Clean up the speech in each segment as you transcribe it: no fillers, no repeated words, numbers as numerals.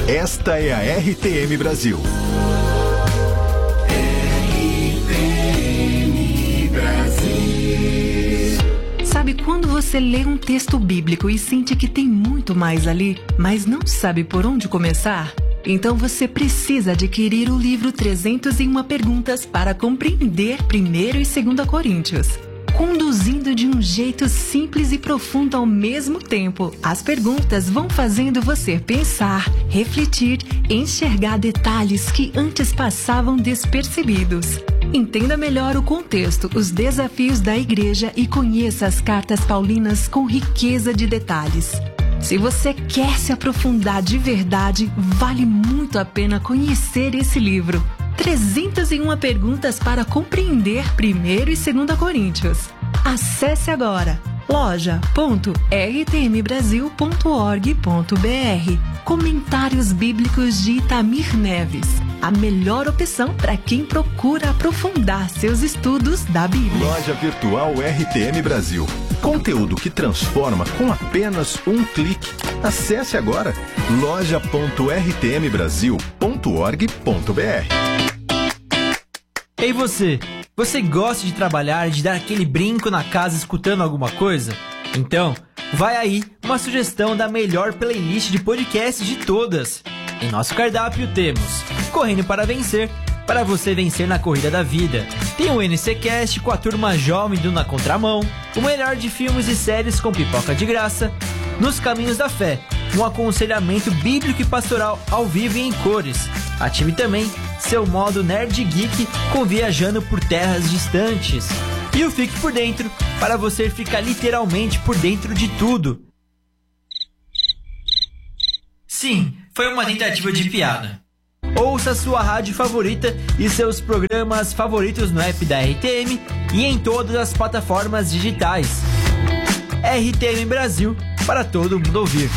Esta é a RTM Brasil. RTM Brasil. Sabe quando você lê um texto bíblico e sente que tem muito mais ali, mas não sabe por onde começar? Então você precisa adquirir o livro 301 Perguntas para compreender 1º e 2º Coríntios. Conduzindo de um jeito simples e profundo ao mesmo tempo, as perguntas vão fazendo você pensar, refletir, enxergar detalhes que antes passavam despercebidos. Entenda melhor o contexto, os desafios da igreja e conheça as cartas paulinas com riqueza de detalhes. Se você quer se aprofundar de verdade, vale muito a pena conhecer esse livro. 301 Perguntas para compreender 1º e 2º Coríntios. Acesse agora loja.rtmbrasil.org.br. Comentários Bíblicos de Itamir Neves. A melhor opção para quem procura aprofundar seus estudos da Bíblia. Loja Virtual RTM Brasil. Conteúdo que transforma com apenas um clique. Acesse agora loja.rtmbrasil.org.br. Ei você! Você gosta de trabalhar e de dar aquele brinco na casa escutando alguma coisa? Então, vai aí uma sugestão da melhor playlist de podcasts de todas. Em nosso cardápio temos Correndo para Vencer, para você vencer na corrida da vida. Tem o NCcast com a turma jovem do Na Contramão, o melhor de filmes e séries com pipoca de graça, Nos Caminhos da Fé, um aconselhamento bíblico e pastoral ao vivo e em cores. Ative também seu modo Nerd Geek com Viajando por Terras Distantes. E o Fique por Dentro, para você ficar literalmente por dentro de tudo. Sim, foi uma tentativa de piada. Ouça sua rádio favorita e seus programas favoritos no app da RTM e em todas as plataformas digitais. RTM Brasil, para todo mundo ouvir.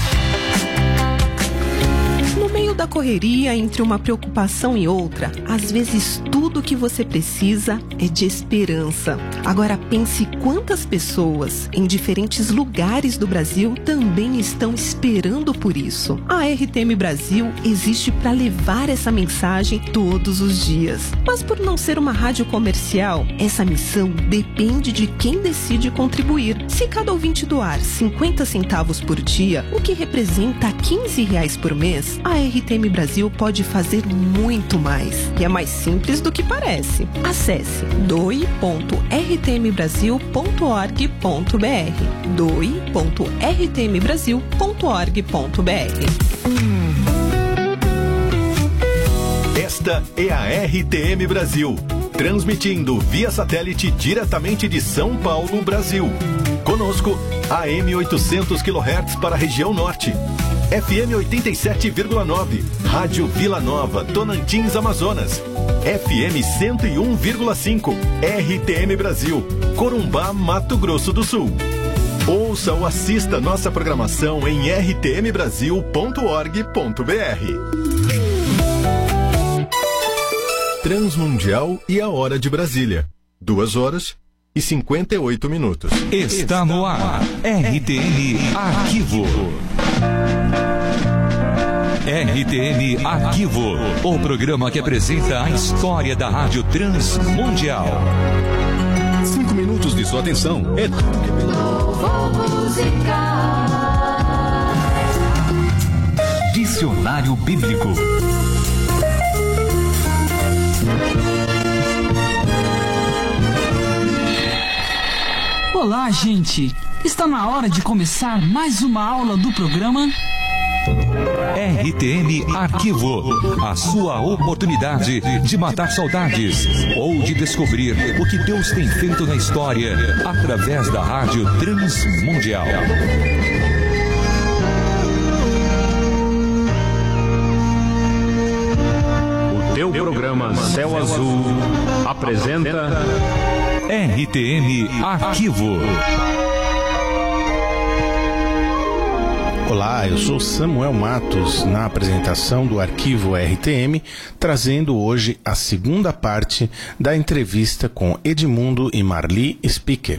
No meio da correria, entre uma preocupação e outra, às vezes tudo o que você precisa é de esperança. Agora pense quantas pessoas em diferentes lugares do Brasil também estão esperando por isso. A RTM Brasil existe para levar essa mensagem todos os dias. Mas por não ser uma rádio comercial, essa missão depende de quem decide contribuir. Se cada ouvinte doar 50 centavos por dia, o que representa R$15 por mês, a RTM Brasil pode fazer muito mais. E é mais simples do que parece. Acesse doe.rtmbrasil.org.br doe.rtmbrasil.org.br. Esta é a RTM Brasil, transmitindo via satélite diretamente de São Paulo, Brasil. Conosco, AM 800 kHz para a região norte. FM 87,9, Rádio Vila Nova, Tocantins, Amazonas. FM 101,5, RTM Brasil, Corumbá, Mato Grosso do Sul. Ouça ou assista nossa programação em rtmbrasil.org.br. Transmundial e a Hora de Brasília. 2h58. Está no ar, RTM Arquivo. RTM Arquivo, o programa que apresenta a história da Rádio Transmundial. 5 minutos de sua atenção. Dicionário Bíblico. Olá, gente! Está na hora de começar mais uma aula do programa RTM Arquivo, a sua oportunidade de matar saudades ou de descobrir o que Deus tem feito na história através da Rádio Transmundial. O teu programa Céu Azul apresenta RTM Arquivo. Olá, eu sou Samuel Matos, na apresentação do Arquivo RTM, trazendo hoje a segunda parte da entrevista com Edmundo e Marli Spicker.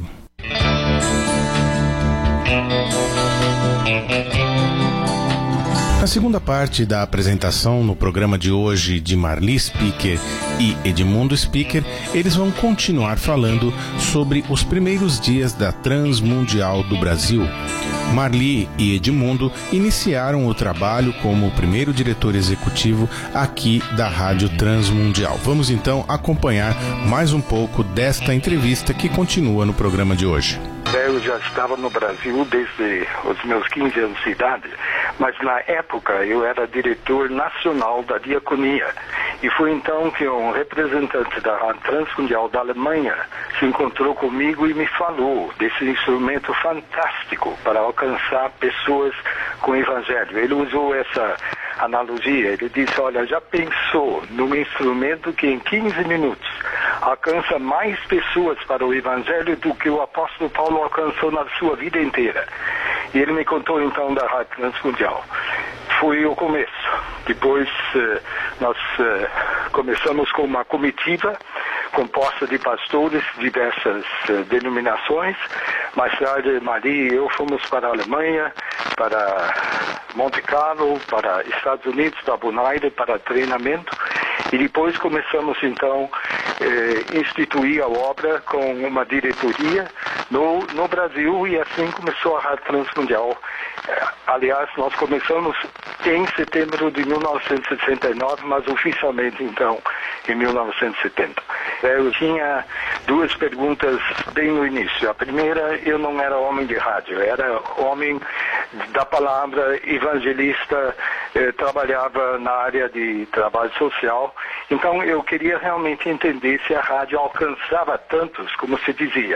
Na segunda parte da apresentação no programa de hoje de Marli Speaker e Edmundo Speaker, eles vão continuar falando sobre os primeiros dias da Transmundial do Brasil. Marli e Edmundo iniciaram o trabalho como o primeiro diretor executivo aqui da Rádio Transmundial. Vamos então acompanhar mais um pouco desta entrevista que continua no programa de hoje. Eu já estava no Brasil desde os meus 15 anos de idade, mas na época eu era diretor nacional da diaconia. E foi então que um representante da Rádio Transmundial da Alemanha se encontrou comigo e me falou desse instrumento fantástico para alcançar pessoas com o Evangelho. Ele usou essa analogia, ele disse, olha, já pensou num instrumento que em 15 minutos alcança mais pessoas para o Evangelho do que o apóstolo Paulo alcançou na sua vida inteira. E ele me contou então da Rádio Transmundial. Foi o começo. Depois nós começamos com uma comitiva composta de pastores de diversas denominações. Mais tarde, Marli e eu fomos para a Alemanha, para Monte Carlo, para Estados Unidos, para Bonaire, para treinamento. E depois começamos então instituir a obra com uma diretoria no Brasil, e assim começou a Rádio Transmundial. Aliás, nós começamos em setembro de 1969, mas oficialmente então em 1970. Eu tinha duas perguntas bem no início. A primeira, eu não era homem de rádio, era homem da palavra, evangelista, trabalhava na área de trabalho social. Então eu queria realmente entender se a rádio alcançava tantos como se dizia.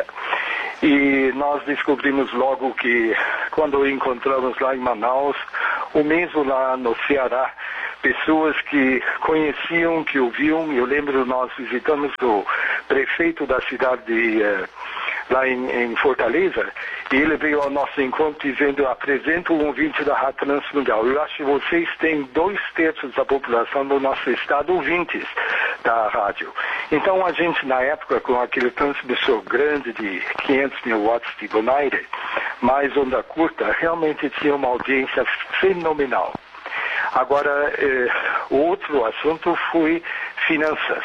E nós descobrimos logo que, quando encontramos lá em Manaus, ou mesmo lá no Ceará, pessoas que conheciam, que ouviam. Eu lembro, nós visitamos o prefeito da cidade lá em Fortaleza, e ele veio ao nosso encontro dizendo, apresento um ouvinte da Rádio Transmundial. Eu acho que vocês têm 2/3 da população do nosso estado ouvintes da rádio. Então a gente, na época, com aquele transmissor grande de 500 mil watts de Bonaire, mais onda curta, realmente tinha uma audiência fenomenal. Agora, o outro assunto foi finanças.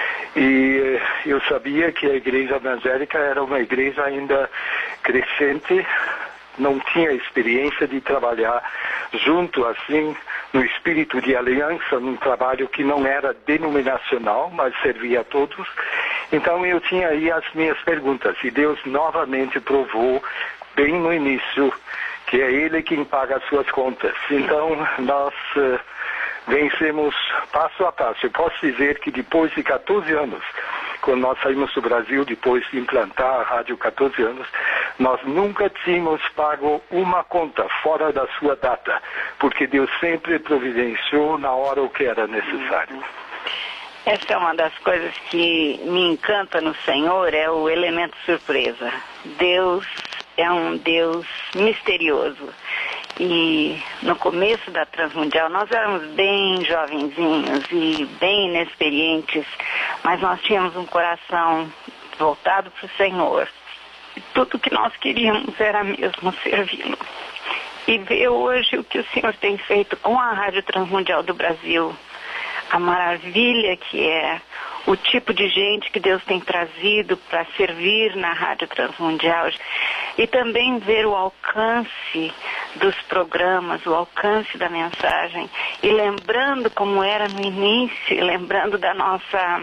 E eu sabia que a igreja evangélica era uma igreja ainda crescente, não tinha experiência de trabalhar junto assim, no espírito de aliança, num trabalho que não era denominacional, mas servia a todos. Então eu tinha aí as minhas perguntas, e Deus novamente provou, bem no início, que é Ele quem paga as suas contas. Então nós vencemos passo a passo. Eu posso dizer que depois de 14 anos, quando nós saímos do Brasil, depois de implantar a rádio 14 anos, nós nunca tínhamos pago uma conta fora da sua data, porque Deus sempre providenciou na hora o que era necessário. Essa é uma das coisas que me encanta no Senhor, é o elemento surpresa. Deus é um Deus misterioso. E no começo da Transmundial nós éramos bem jovenzinhos e bem inexperientes, mas nós tínhamos um coração voltado para o Senhor. E tudo que nós queríamos era mesmo servi-lo. E ver hoje o que o Senhor tem feito com a Rádio Transmundial do Brasil, a maravilha que é, o tipo de gente que Deus tem trazido para servir na Rádio Transmundial, e também ver o alcance dos programas, o alcance da mensagem, e lembrando como era no início, e lembrando da nossa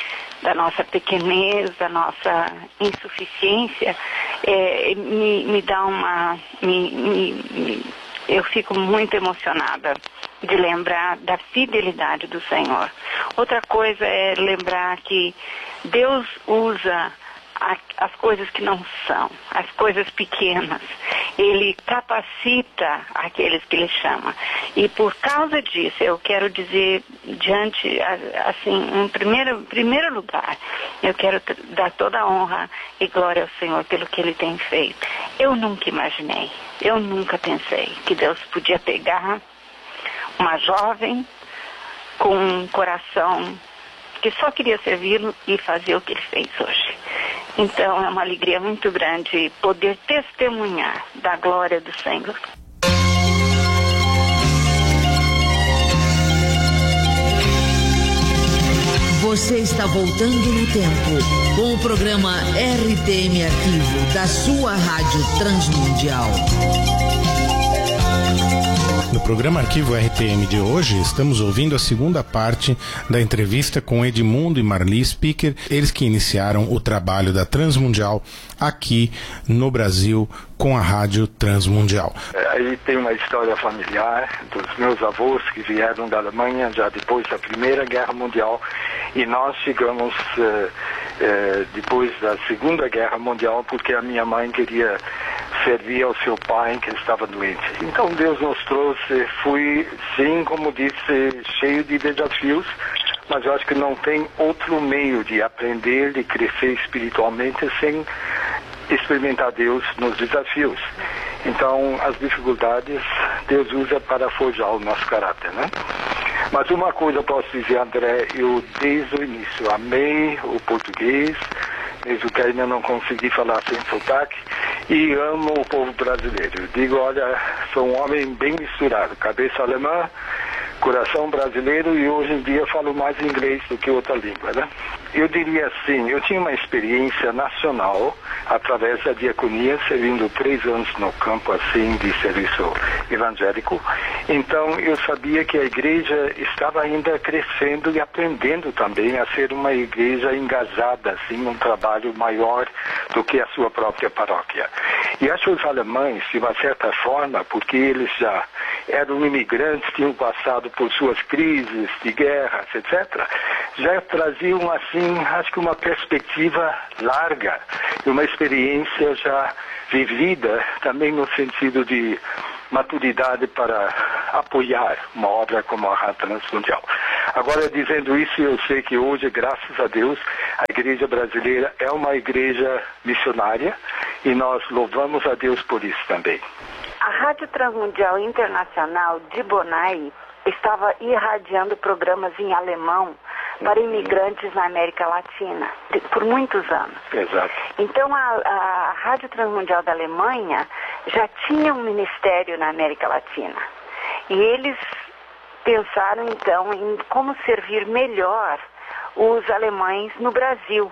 pequenez, da nossa insuficiência, me dá uma... eu fico muito emocionada de lembrar da fidelidade do Senhor. Outra coisa é lembrar que Deus usa as coisas que não são, as coisas pequenas. Ele capacita aqueles que Ele chama. E por causa disso, eu quero dizer, em primeiro lugar, eu quero dar toda a honra e glória ao Senhor pelo que Ele tem feito. Eu nunca imaginei, eu nunca pensei que Deus podia pegar uma jovem com um coração que só queria servi-lo e fazer o que Ele fez hoje. Então é uma alegria muito grande poder testemunhar da glória do Senhor. Você está voltando no tempo com o programa RTM Arquivo da sua Rádio Transmundial. No programa Arquivo RTM de hoje, estamos ouvindo a segunda parte da entrevista com Edmundo e Marli Speaker, eles que iniciaram o trabalho da Transmundial aqui no Brasil com a Rádio Transmundial. Aí tem uma história familiar dos meus avós que vieram da Alemanha já depois da Primeira Guerra Mundial, e nós chegamos depois da Segunda Guerra Mundial porque a minha mãe queria servir ao seu pai que estava doente. Então Deus nos trouxe, fui, sim, como disse, cheio de desafios, mas eu acho que não tem outro meio de aprender, de crescer espiritualmente sem experimentar Deus nos desafios. Então as dificuldades Deus usa para forjar o nosso caráter, né? Mas uma coisa eu posso dizer, André, eu desde o início amei o português, mesmo que ainda não consegui falar sem sotaque, e amo o povo brasileiro. Eu digo, olha, sou um homem bem misturado, cabeça alemã, coração brasileiro, e hoje em dia falo mais inglês do que outra língua, né? Eu diria assim, eu tinha uma experiência nacional através da diaconia, servindo 3 anos no campo assim de serviço evangélico. Então eu sabia que a igreja estava ainda crescendo e aprendendo também a ser uma igreja engajada assim num trabalho maior do que a sua própria paróquia. E acho os alemães, de uma certa forma, porque eles já eram imigrantes, tinham passado por suas crises de guerras, etc., já traziam assim, acho que uma perspectiva larga e uma experiência já vivida, também no sentido de maturidade para apoiar uma obra como a Rádio Transmundial. Agora, dizendo isso, eu sei que hoje, graças a Deus, a igreja brasileira é uma igreja missionária e nós louvamos a Deus por isso também. A Rádio Transmundial Internacional de Bonai estava irradiando programas em alemão para imigrantes na América Latina, por muitos anos. Exato. Então a Rádio Transmundial da Alemanha já tinha um ministério na América Latina. E eles pensaram então em como servir melhor os alemães no Brasil.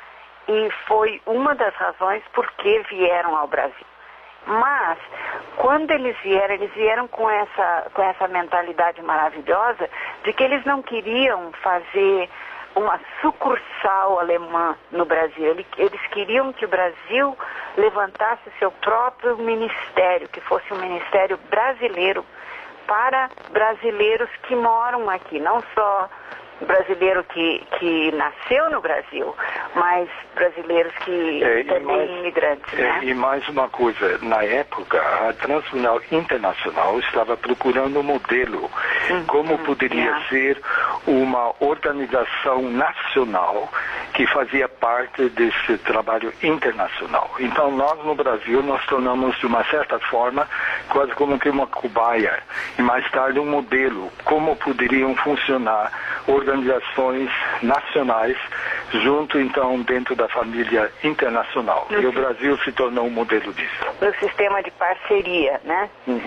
E foi uma das razões por que vieram ao Brasil. Mas, quando eles vieram com essa mentalidade maravilhosa de que eles não queriam fazer uma sucursal alemã no Brasil. Eles queriam que o Brasil levantasse seu próprio ministério, que fosse um ministério brasileiro para brasileiros que moram aqui, não só brasileiro que nasceu no Brasil, mas brasileiros que também imigrantes, né? E mais uma coisa, na época, a Transmundial Internacional estava procurando um modelo, como poderia ser uma organização nacional que fazia parte desse trabalho internacional. Então nós no Brasil nos tornamos de uma certa forma quase como que uma cobaia e mais tarde um modelo, como poderiam funcionar organizações nacionais junto então dentro da família internacional. E o Brasil se tornou um modelo disso. No sistema de parceria, né?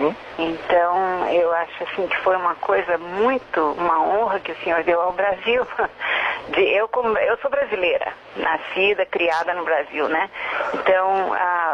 Então eu acho assim que foi uma coisa uma honra que o senhor deu ao Brasil. Eu sou brasileira, nascida, criada no Brasil, né? Então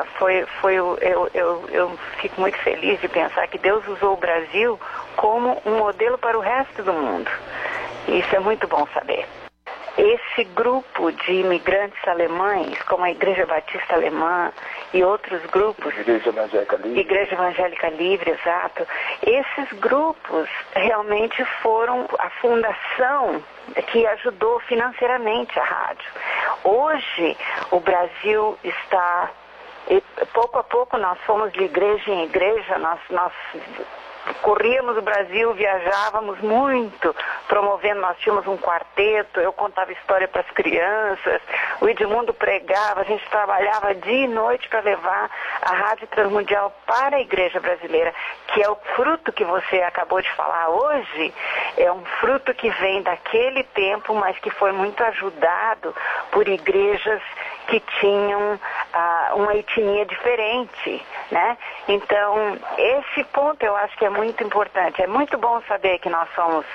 eu fico muito feliz de pensar que Deus usou o Brasil como um modelo para o resto do mundo. Isso é muito bom saber. Esse grupo de imigrantes alemães, como a Igreja Batista Alemã e outros grupos... Igreja Evangélica Livre. Igreja Evangélica Livre, exato. Esses grupos realmente foram a fundação que ajudou financeiramente a rádio. Hoje, o Brasil está... pouco a pouco nós fomos de igreja em igreja, nós corríamos o Brasil, viajávamos muito, promovendo, nós tínhamos um quarteto, eu contava história para as crianças, o Edmundo pregava, a gente trabalhava dia e noite para levar a Rádio Transmundial para a igreja brasileira, que é o fruto que você acabou de falar hoje, é um fruto que vem daquele tempo, mas que foi muito ajudado por igrejas que tinham uma etnia diferente, né? Então, esse ponto eu acho que é muito importante. É muito bom saber que nós somos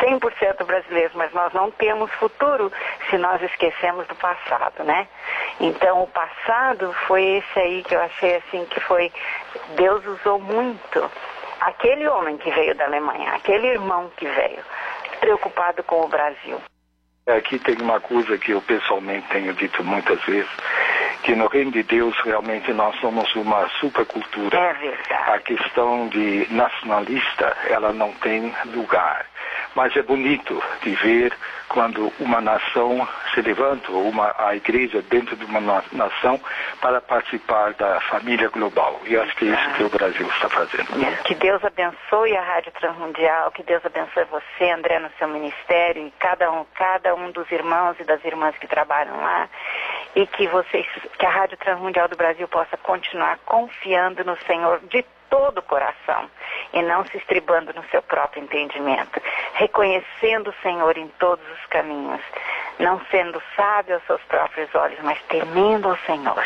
100% brasileiros, mas nós não temos futuro se nós esquecemos do passado, né? Então, o passado foi esse aí que eu achei assim que foi... Deus usou muito aquele homem que veio da Alemanha, aquele irmão que veio, preocupado com o Brasil. Aqui tem uma coisa que eu pessoalmente tenho dito muitas vezes, que no reino de Deus realmente nós somos uma supercultura. É verdade. A questão de nacionalista, ela não tem lugar. Mas é bonito de ver quando uma nação se levanta, ou a igreja dentro de uma nação, para participar da família global. E acho que é isso que o Brasil está fazendo. Que Deus abençoe a Rádio Transmundial, que Deus abençoe você, André, no seu ministério, e cada um dos irmãos e das irmãs que trabalham lá, e que a Rádio Transmundial do Brasil possa continuar confiando no Senhor de todo o coração e não se estribando no seu próprio entendimento, reconhecendo o Senhor em todos os caminhos, não sendo sábio aos seus próprios olhos, mas temendo ao Senhor.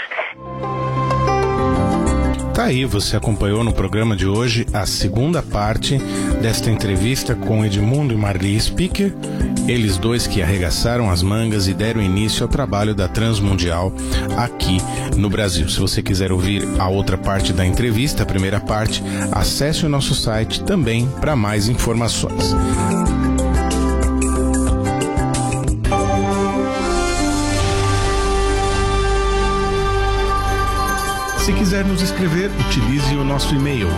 Tá aí, você acompanhou no programa de hoje a segunda parte desta entrevista com Edmundo e Marli Speaker, eles dois que arregaçaram as mangas e deram início ao trabalho da Transmundial aqui no Brasil. Se você quiser ouvir a outra parte da entrevista, a primeira parte, acesse o nosso site também para mais informações. Se quiser nos escrever, utilize o nosso e-mail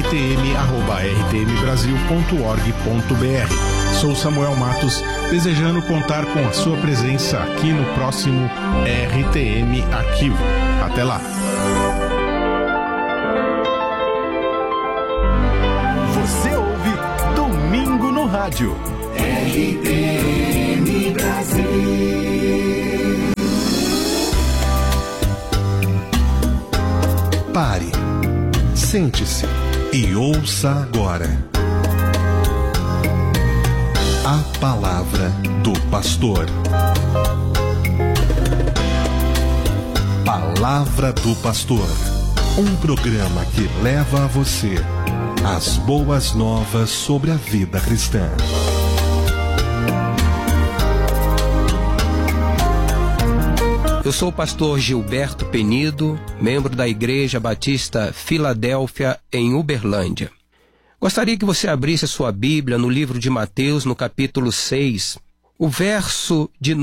rtm@rtmbrasil.org.br. Sou Samuel Matos, desejando contar com a sua presença aqui no próximo RTM Arquivo. Até lá! Você ouve Domingo no Rádio. RTM Brasil. Pare, sente-se e ouça agora a palavra do pastor. Palavra do Pastor, um programa que leva a você as boas novas sobre a vida cristã. Eu sou o pastor Gilberto Penido, membro da Igreja Batista Filadélfia, em Uberlândia. Gostaria que você abrisse a sua Bíblia no livro de Mateus, no capítulo 6, o verso de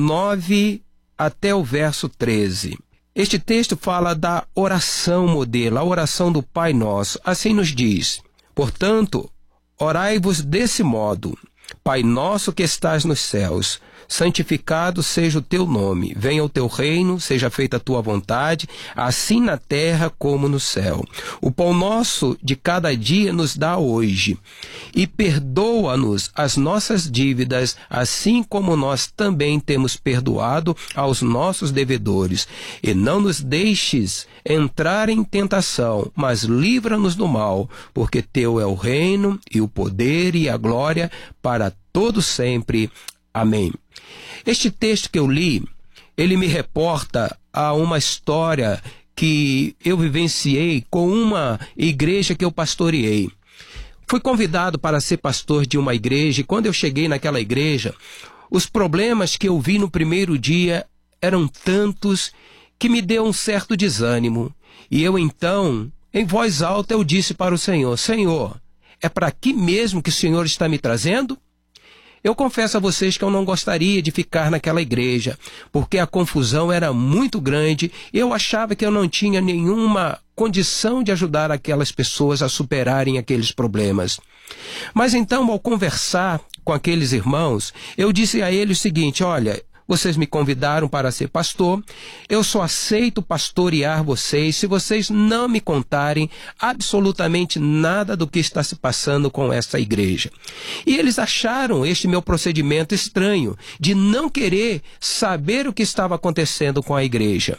9 até o verso 13. Este texto fala da oração modelo, a oração do Pai Nosso. Assim nos diz: portanto, orai-vos desse modo: Pai nosso que estás nos céus, santificado seja o teu nome, venha o teu reino, seja feita a tua vontade, assim na terra como no céu. O pão nosso de cada dia nos dá hoje, e perdoa-nos as nossas dívidas, assim como nós também temos perdoado aos nossos devedores. E não nos deixes entrar em tentação, mas livra-nos do mal, porque teu é o reino, e o poder e a glória para todo sempre. Amém. Este texto que eu li, ele me reporta a uma história que eu vivenciei com uma igreja que eu pastoreei. Fui convidado para ser pastor de uma igreja, e quando eu cheguei naquela igreja, os problemas que eu vi no primeiro dia eram tantos que me deu um certo desânimo. E eu então, em voz alta, eu disse para o Senhor: Senhor, é para aqui mesmo que o Senhor está me trazendo? Eu confesso a vocês que eu não gostaria de ficar naquela igreja, porque a confusão era muito grande e eu achava que eu não tinha nenhuma condição de ajudar aquelas pessoas a superarem aqueles problemas. Mas então, ao conversar com aqueles irmãos, eu disse a eles o seguinte: olha, vocês me convidaram para ser pastor, eu só aceito pastorear vocês se vocês não me contarem absolutamente nada do que está se passando com essa igreja. E eles acharam este meu procedimento estranho, de não querer saber o que estava acontecendo com a igreja.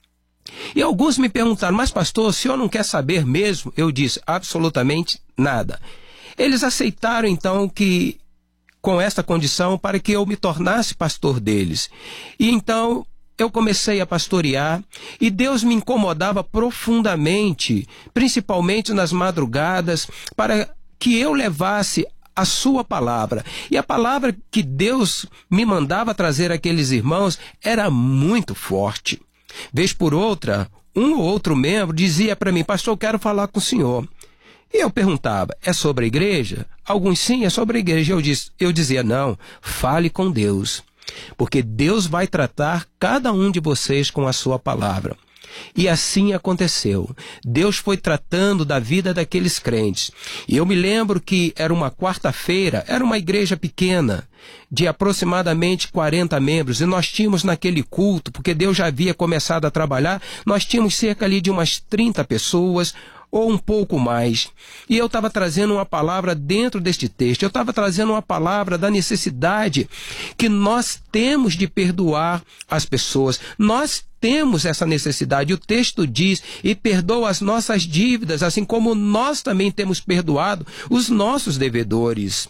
E alguns me perguntaram: mas pastor, o senhor não quer saber mesmo? Eu disse: absolutamente nada. Eles aceitaram então que com esta condição para que eu me tornasse pastor deles. E então eu comecei a pastorear e Deus me incomodava profundamente, principalmente nas madrugadas, para que eu levasse a sua palavra. E a palavra que Deus me mandava trazer àqueles irmãos era muito forte. Vez por outra, um ou outro membro dizia para mim: pastor, eu quero falar com o senhor. E eu perguntava: é sobre a igreja? Alguns: sim, é sobre a igreja. Eu dizia: não, fale com Deus, porque Deus vai tratar cada um de vocês com a sua palavra. E assim aconteceu. Deus foi tratando da vida daqueles crentes. E eu me lembro que era uma quarta-feira, era uma igreja pequena, de aproximadamente 40 membros, e nós tínhamos naquele culto, porque Deus já havia começado a trabalhar, nós tínhamos cerca ali de umas 30 pessoas, ou um pouco mais. E eu estava trazendo uma palavra dentro deste texto. Eu estava trazendo uma palavra da necessidade que nós temos de perdoar as pessoas. Nós temos essa necessidade. O texto diz: e perdoa as nossas dívidas, assim como nós também temos perdoado os nossos devedores.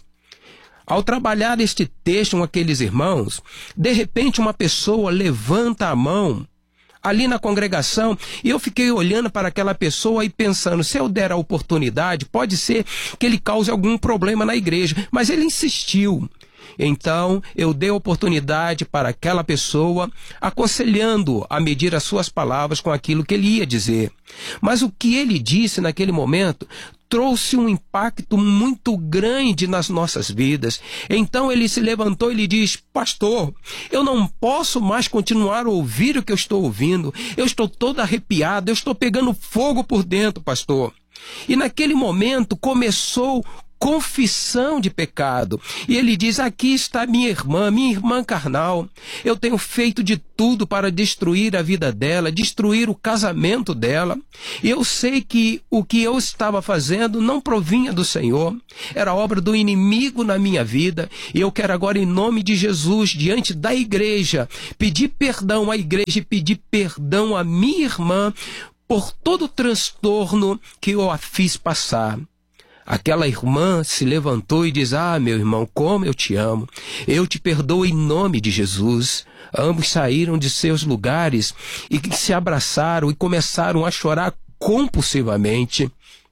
Ao trabalhar este texto com aqueles irmãos, de repente uma pessoa levanta a mão ali na congregação, e eu fiquei olhando para aquela pessoa e pensando: se eu der a oportunidade, pode ser que ele cause algum problema na igreja. Mas ele insistiu. Então, eu dei a oportunidade para aquela pessoa, aconselhando a medir as suas palavras com aquilo que ele ia dizer. Mas o que ele disse naquele momento trouxe um impacto muito grande nas nossas vidas. Então ele se levantou e lhe diz: pastor, eu não posso mais continuar a ouvir o que eu estou ouvindo. Eu estou todo arrepiado, eu estou pegando fogo por dentro, pastor. E naquele momento começou confissão de pecado. E ele diz: aqui está minha irmã carnal. Eu tenho feito de tudo para destruir a vida dela, destruir o casamento dela. E eu sei que o que eu estava fazendo não provinha do Senhor. Era obra do inimigo na minha vida. E eu quero agora, em nome de Jesus, diante da igreja, pedir perdão à igreja e pedir perdão à minha irmã por todo o transtorno que eu a fiz passar. Aquela irmã se levantou e diz: ah, meu irmão, como eu te amo. Eu te perdoo em nome de Jesus. Ambos saíram de seus lugares e se abraçaram e começaram a chorar compulsivamente.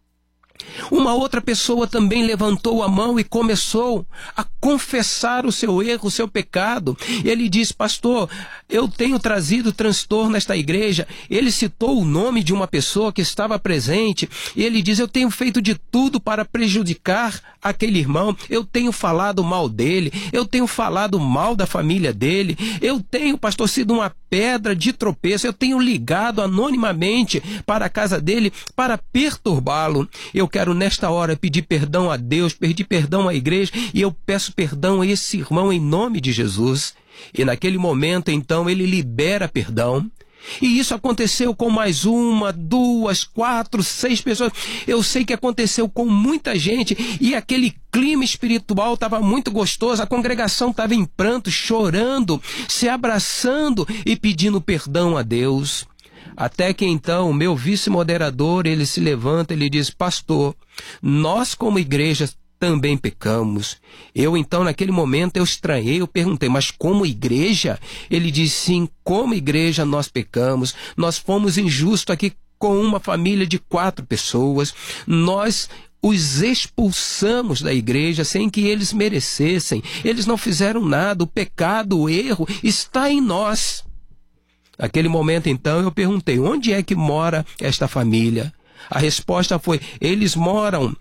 Uma outra pessoa também levantou a mão e começou a confessar o seu erro, o seu pecado. Ele diz: pastor, eu tenho trazido transtorno nesta igreja. Ele citou o nome de uma pessoa que estava presente. E ele diz: eu tenho feito de tudo para prejudicar aquele irmão. Eu tenho falado mal dele. Eu tenho falado mal da família dele. Eu tenho, pastor, sido uma pedra de tropeço. Eu tenho ligado anonimamente para a casa dele para perturbá-lo. Eu quero nesta hora pedir perdão a Deus, pedir perdão à igreja, e eu peço perdão a esse irmão em nome de Jesus. E naquele momento, então, ele libera perdão. E isso aconteceu com mais 1, 2, 4, 6 pessoas. Eu sei que aconteceu com muita gente, e aquele clima espiritual estava muito gostoso. A congregação estava em pranto, chorando, se abraçando e pedindo perdão a Deus. Até que então o meu vice-moderador, ele se levanta e ele diz: pastor, nós como igreja também pecamos. Eu então naquele momento eu estranhei, eu perguntei: mas como igreja? Ele diz: sim, como igreja nós pecamos. Nós fomos injustos aqui com uma família de 4 pessoas. Nós os expulsamos da igreja sem que eles merecessem. Eles não fizeram nada. O pecado, o erro está em nós. Naquele momento, então, eu perguntei: onde é que mora esta família? A resposta foi: eles moram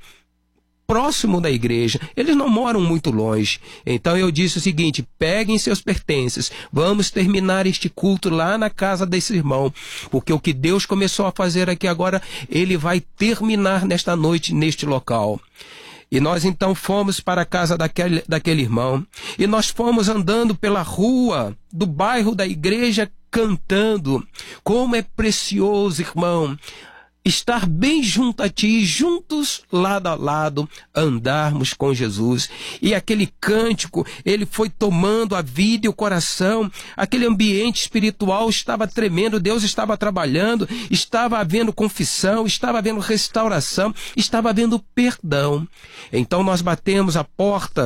próximo da igreja, eles não moram muito longe. Então eu disse o seguinte: peguem seus pertences, vamos terminar este culto lá na casa desse irmão, porque o que Deus começou a fazer aqui agora, Ele vai terminar nesta noite, neste local. E nós então fomos para a casa daquele irmão, e nós fomos andando pela rua do bairro da igreja, cantando. Como é precioso, irmão, estar bem junto a ti, juntos, lado a lado, andarmos com Jesus. E aquele cântico, ele foi tomando a vida e o coração. Aquele ambiente espiritual estava tremendo, Deus estava trabalhando, estava havendo confissão, estava havendo restauração, estava havendo perdão. Então nós batemos a porta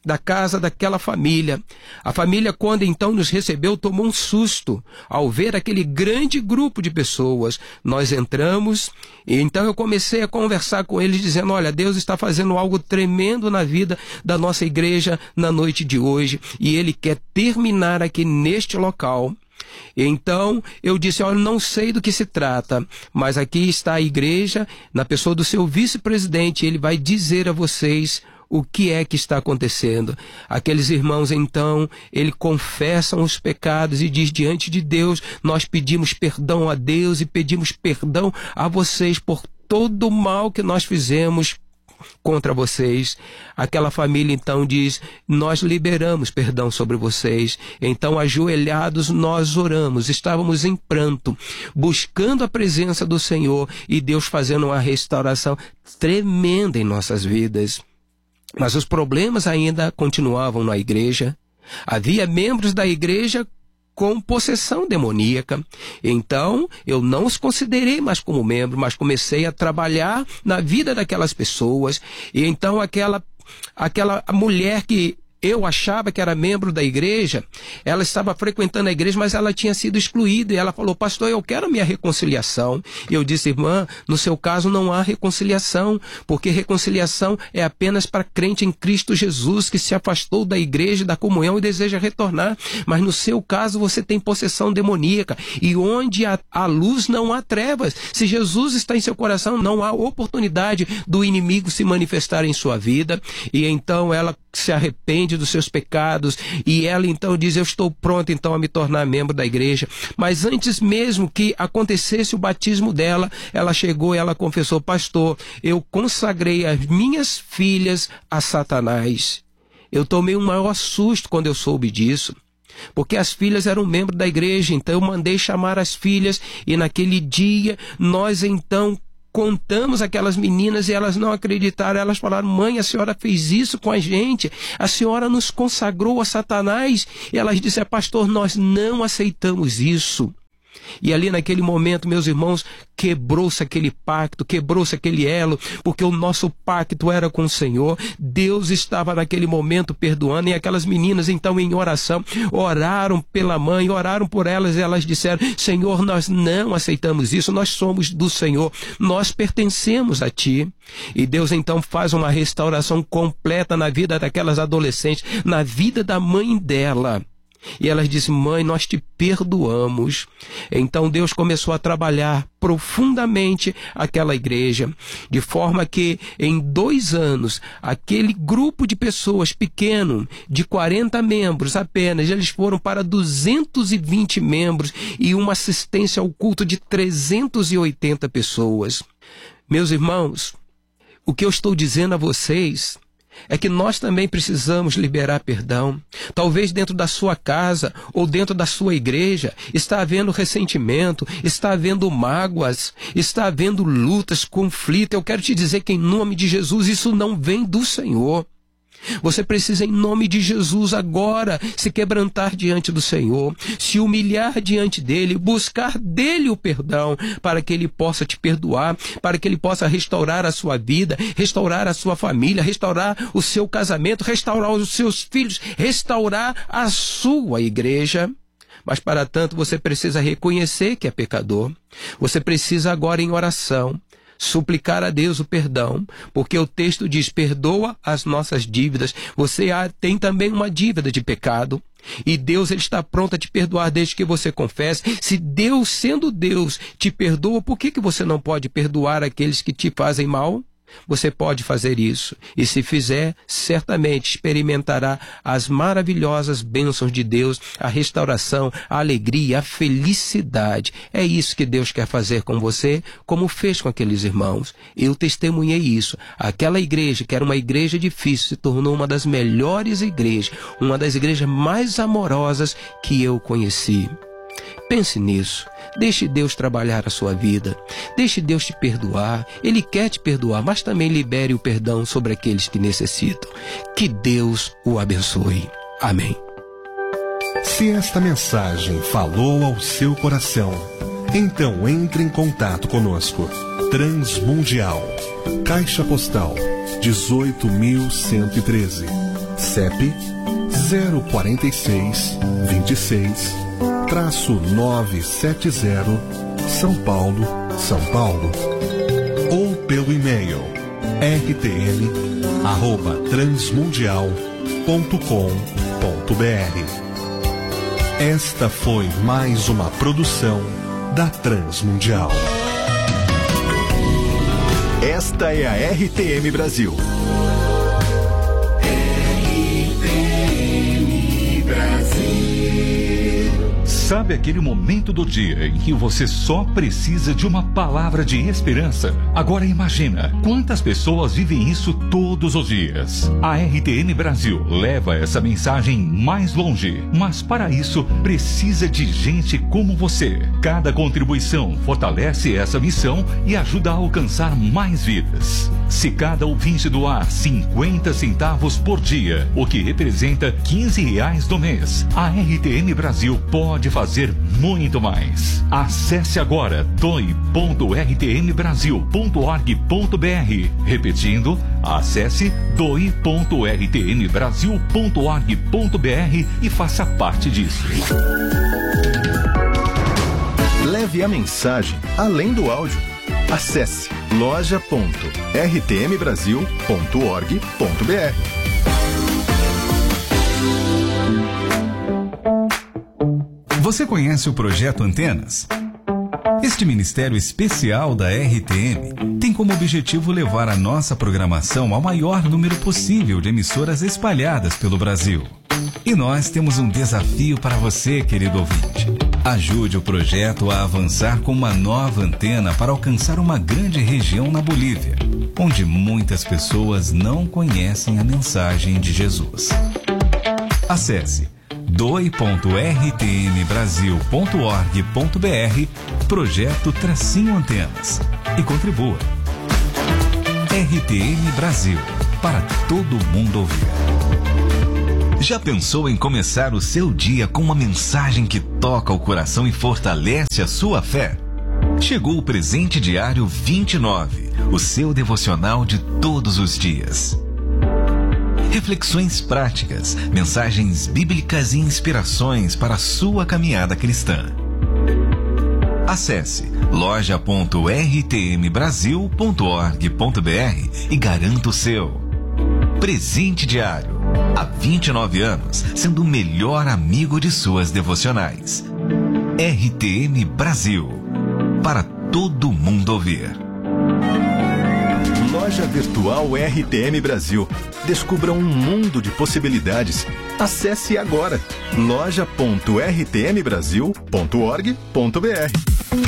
da casa daquela família. A família, quando então nos recebeu, tomou um susto ao ver aquele grande grupo de pessoas. Nós entramos e então eu comecei a conversar com eles dizendo, olha, Deus está fazendo algo tremendo na vida da nossa igreja na noite de hoje e Ele quer terminar aqui neste local. Então eu disse, olha, não sei do que se trata, mas aqui está a igreja, na pessoa do seu vice-presidente, ele vai dizer a vocês o que é que está acontecendo. Aqueles irmãos, então, eles confessam os pecados e diz, diante de Deus, nós pedimos perdão a Deus e pedimos perdão a vocês por todo o mal que nós fizemos contra vocês. Aquela família então diz, nós liberamos perdão sobre vocês. Então, ajoelhados, nós oramos, estávamos em pranto, buscando a presença do Senhor e Deus fazendo uma restauração tremenda em nossas vidas. Mas os problemas ainda continuavam na igreja. Havia membros da igreja com possessão demoníaca. Então, eu não os considerei mais como membro, mas comecei a trabalhar na vida daquelas pessoas. E então, aquela mulher que eu achava que era membro da igreja, ela estava frequentando a igreja, mas ela tinha sido excluída. E ela falou, pastor, eu quero a minha reconciliação. E eu disse, irmã, no seu caso não há reconciliação, porque reconciliação é apenas para crente em Cristo Jesus, que se afastou da igreja, da comunhão e deseja retornar. Mas no seu caso você tem possessão demoníaca. E onde há luz não há trevas. Se Jesus está em seu coração, não há oportunidade do inimigo se manifestar em sua vida. E então ela se arrepende dos seus pecados e ela então diz, eu estou pronta então a me tornar membro da igreja. Mas antes mesmo que acontecesse o batismo dela, ela chegou e ela confessou, pastor, eu consagrei as minhas filhas a Satanás. Eu tomei um maior susto quando eu soube disso, porque as filhas eram membros da igreja. Então eu mandei chamar as filhas e naquele dia nós então contamos aquelas meninas e elas não acreditaram. Elas falaram, mãe, a senhora fez isso com a gente, a senhora nos consagrou a Satanás. E elas disseram, pastor, nós não aceitamos isso. E ali naquele momento, meus irmãos, quebrou-se aquele pacto, quebrou-se aquele elo, porque o nosso pacto era com o Senhor. Deus estava naquele momento perdoando, e aquelas meninas então em oração, oraram pela mãe, oraram por elas, e elas disseram, Senhor, nós não aceitamos isso, nós somos do Senhor, nós pertencemos a Ti. E Deus então faz uma restauração completa na vida daquelas adolescentes, na vida da mãe dela. E elas disseram, mãe, nós te perdoamos. Então Deus começou a trabalhar profundamente aquela igreja, de forma que em 2 anos, aquele grupo de pessoas pequeno, de 40 membros apenas, eles foram para 220 membros e uma assistência ao culto de 380 pessoas. Meus irmãos, o que eu estou dizendo a vocês é que nós também precisamos liberar perdão. Talvez dentro da sua casa ou dentro da sua igreja está havendo ressentimento, está havendo mágoas, está havendo lutas, conflito. Eu quero te dizer que em nome de Jesus isso não vem do Senhor. Você precisa, em nome de Jesus, agora se quebrantar diante do Senhor, se humilhar diante dEle, buscar dEle o perdão, para que Ele possa te perdoar, para que Ele possa restaurar a sua vida, restaurar a sua família, restaurar o seu casamento, restaurar os seus filhos, restaurar a sua igreja. Mas para tanto você precisa reconhecer que é pecador. Você precisa agora em oração suplicar a Deus o perdão, porque o texto diz, perdoa as nossas dívidas. Você tem também uma dívida de pecado, e Deus ele está pronto a te perdoar desde que você confesse. Se Deus, sendo Deus, te perdoa, por que você não pode perdoar aqueles que te fazem mal? Você pode fazer isso, e se fizer, certamente experimentará as maravilhosas bênçãos de Deus, a restauração, a alegria, a felicidade. É isso que Deus quer fazer com você, como fez com aqueles irmãos. Eu testemunhei isso. Aquela igreja, que era uma igreja difícil, se tornou uma das melhores igrejas, uma das igrejas mais amorosas que eu conheci. Pense nisso. Deixe Deus trabalhar a sua vida. Deixe Deus te perdoar. Ele quer te perdoar, mas também libere o perdão sobre aqueles que necessitam. Que Deus o abençoe. Amém. Se esta mensagem falou ao seu coração, então entre em contato conosco. Transmundial, Caixa Postal 18.113, CEP 046 26-970 São Paulo, São Paulo. Ou pelo e-mail rtm@transmundial.com.br. Esta foi mais uma produção da Transmundial. Esta é a RTM Brasil. RTM Brasil. Sabe aquele momento do dia em que você só precisa de uma palavra de esperança? Agora imagina quantas pessoas vivem isso todos os dias. A RTM Brasil leva essa mensagem mais longe, mas para isso precisa de gente como você. Cada contribuição fortalece essa missão e ajuda a alcançar mais vidas. Se cada ouvinte doar 50 centavos por dia, o que representa R$15 no mês, a RTM Brasil pode fazer muito mais. Acesse agora doe.rtmbrasil.org.br. Repetindo, acesse doe.rtmbrasil.org.br e faça parte disso. Leve a mensagem além do áudio. Acesse loja.rtmbrasil.org.br. Você conhece o Projeto Antenas? Este ministério especial da RTM tem como objetivo levar a nossa programação ao maior número possível de emissoras espalhadas pelo Brasil. E nós temos um desafio para você, querido ouvinte. Ajude o projeto a avançar com uma nova antena para alcançar uma grande região na Bolívia, onde muitas pessoas não conhecem a mensagem de Jesus. Acesse doe.rtmbrasil.org.br Projeto _Antenas e contribua. RTM Brasil, para todo mundo ouvir. Já pensou em começar o seu dia com uma mensagem que toca o coração e fortalece a sua fé? Chegou o Presente Diário 29, o seu devocional de todos os dias. Reflexões práticas, mensagens bíblicas e inspirações para a sua caminhada cristã. Acesse loja.rtmbrasil.org.br e garanta o seu. Presente Diário. Há 29 anos, sendo o melhor amigo de suas devocionais. RTM Brasil. Para todo mundo ouvir. Loja Virtual RTM Brasil. Descubra um mundo de possibilidades. Acesse agora loja.rtmbrasil.org.br.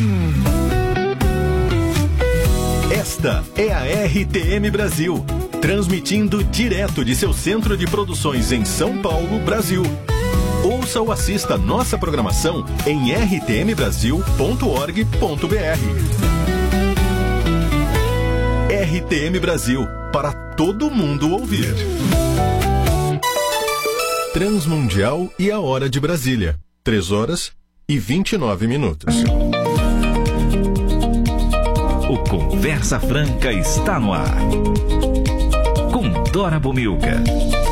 Esta é a RTM Brasil, transmitindo direto de seu centro de produções em São Paulo, Brasil. Ouça ou assista nossa programação em rtmbrasil.org.br. RTM Brasil, para todo mundo ouvir. Transmundial e a hora de Brasília, 3h29. O Conversa Franca está no ar. Com Dora Bomilca.